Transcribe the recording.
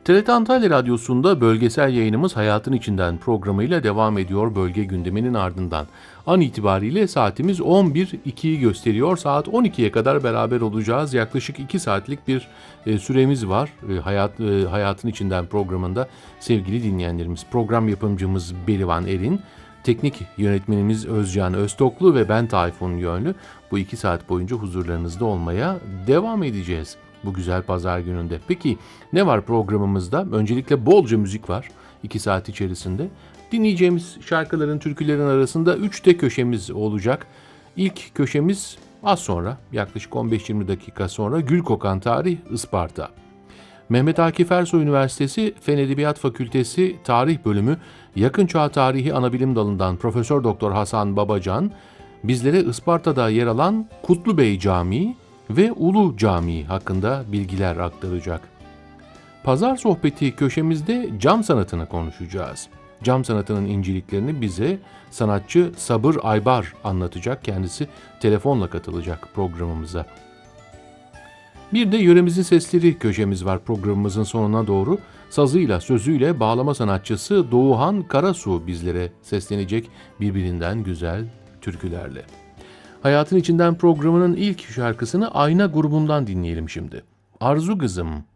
TRT Antalya Radyosu'nda bölgesel yayınımız Hayatın İçinden programıyla devam ediyor bölge gündeminin ardından. An itibariyle saatimiz 11.02'yi gösteriyor. Saat 12'ye kadar beraber olacağız. Yaklaşık 2 saatlik bir süremiz var. Hayatın İçinden programında sevgili dinleyenlerimiz. Program yapımcımız Berivan Erin, teknik yönetmenimiz Özcan Öztoklu ve ben Tayfun Yönlü. Bu 2 saat boyunca huzurlarınızda olmaya devam edeceğiz bu güzel pazar gününde. Peki ne var programımızda? Öncelikle bolca müzik var 2 saat içerisinde. Dinleyeceğimiz şarkıların, türkülerin arasında 3 de köşemiz olacak. İlk köşemiz az sonra, yaklaşık 15-20 dakika sonra Gül Kokan Tarih Isparta. Mehmet Akif Ersoy Üniversitesi Fen Edebiyat Fakültesi Tarih Bölümü Yakın Çağ Tarihi Anabilim Dalı'ndan Profesör Doktor Hasan Babacan bizlere Isparta'da yer alan Kutlubey Camii ve Ulu Camii hakkında bilgiler aktaracak. Pazar sohbeti köşemizde cam sanatını konuşacağız. Cam sanatının inceliklerini bize sanatçı Sabır Aybar anlatacak. Kendisi telefonla katılacak programımıza. Bir de yöremizin sesleri köşemiz var programımızın sonuna doğru. Sazıyla, sözüyle bağlama sanatçısı Doğuhan Karasu bizlere seslenecek birbirinden güzel türkülerle. Hayatın İçinden programının ilk şarkısını Ayna grubundan dinleyelim şimdi. Arzu Kızım.